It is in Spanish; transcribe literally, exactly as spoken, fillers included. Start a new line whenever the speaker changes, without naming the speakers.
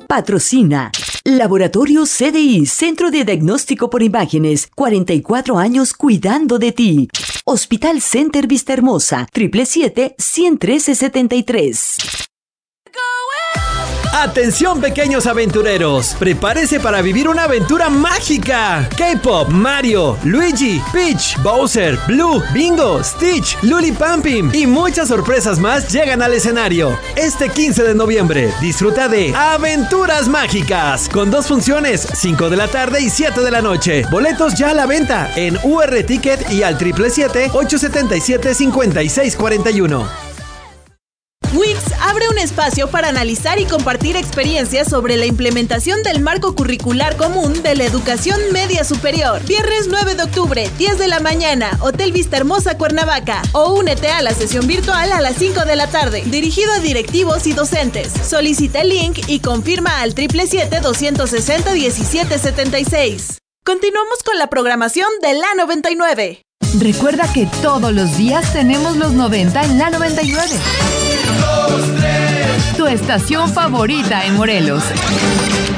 patrocina. Laboratorio C D I, Centro de Diagnóstico por Imágenes, cuarenta y cuatro años cuidando de ti. Hospital Center Vista Hermosa, siete siete siete, uno cero uno tres, siete tres.
Atención, pequeños aventureros, prepárese para vivir una aventura mágica. K-Pop, Mario, Luigi, Peach, Bowser, Blue, Bingo, Stitch, Lulipampim y muchas sorpresas más llegan al escenario. Este quince de noviembre, disfruta de Aventuras Mágicas, con dos funciones, cinco de la tarde y siete de la noche. Boletos ya a la venta en U R Ticket y al siete siete siete, ocho siete siete, cinco seis cuatro uno.
Wix abre un espacio para analizar y compartir experiencias sobre la implementación del marco curricular común de la educación media superior. Viernes nueve de octubre, diez de la mañana, Hotel Vista Hermosa, Cuernavaca. O únete a la sesión virtual a las cinco de la tarde, dirigido a directivos y docentes. Solicita el link y confirma al siete siete siete, dos seis cero, uno siete siete seis. Continuamos con la programación de La noventa y nueve.
Recuerda que todos los días tenemos los noventa en La noventa y nueve. Tu estación favorita en Morelos.